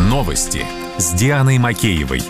Новости с Дианой Макеевой.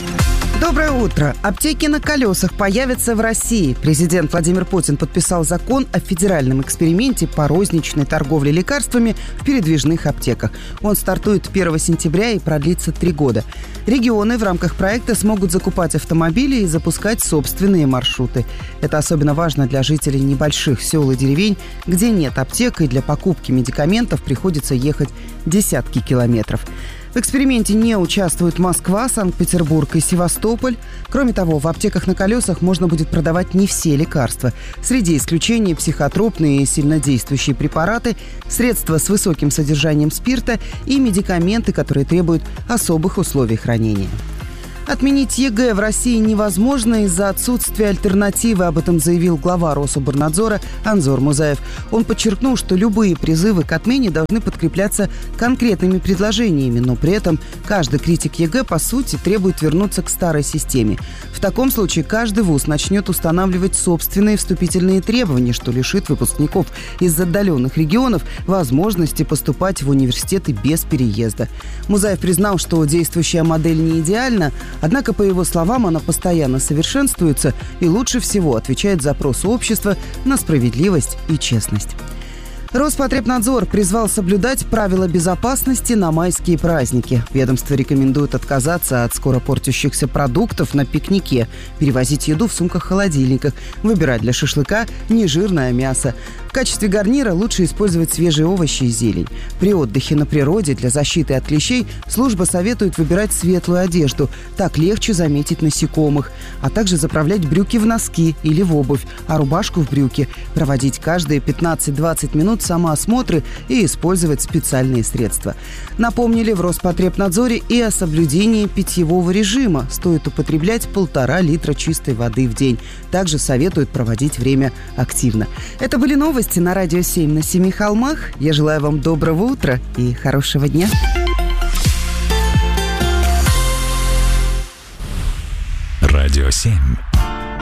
Доброе утро. Аптеки на колесах появятся в России. Президент Владимир Путин подписал закон о федеральном эксперименте по розничной торговле лекарствами в передвижных аптеках. Он стартует 1 сентября и продлится 3 года. Регионы в рамках проекта смогут закупать автомобили и запускать собственные маршруты. Это особенно важно для жителей небольших сел и деревень, где нет аптек, и для покупки медикаментов приходится ехать десятки километров. В эксперименте не участвуют Москва, Санкт-Петербург и Севастополь. Кроме того, в аптеках на колесах можно будет продавать не все лекарства. Среди исключений психотропные и сильнодействующие препараты, средства с высоким содержанием спирта и медикаменты, которые требуют особых условий хранения. Отменить ЕГЭ в России невозможно из-за отсутствия альтернативы. Об этом заявил глава Рособорнадзора Анзор Музаев. Он подчеркнул, что любые призывы к отмене должны подкрепляться конкретными предложениями, но при этом каждый критик ЕГЭ, по сути, требует вернуться к старой системе. В таком случае каждый вуз начнет устанавливать собственные вступительные требования, что лишит выпускников из отдаленных регионов возможности поступать в университеты без переезда. Музаев признал, что действующая модель не идеальна, однако, по его словам, она постоянно совершенствуется и лучше всего отвечает запросу общества на справедливость и честность. Роспотребнадзор призвал соблюдать правила безопасности на майские праздники. Ведомство рекомендует отказаться от скоро портящихся продуктов на пикнике, перевозить еду в сумках-холодильниках, выбирать для шашлыка нежирное мясо. В качестве гарнира лучше использовать свежие овощи и зелень. При отдыхе на природе для защиты от клещей служба советует выбирать светлую одежду. Так легче заметить насекомых. А также заправлять брюки в носки или в обувь, а рубашку в брюки. Проводить каждые 15-20 минут самоосмотры и использовать специальные средства. Напомнили в Роспотребнадзоре и о соблюдении питьевого режима. Стоит употреблять 1,5 литра чистой воды в день. Также советуют проводить время активно. Это были новости на Радио 7 на Семи холмах. Я желаю вам доброго утра и хорошего дня. Радио 7.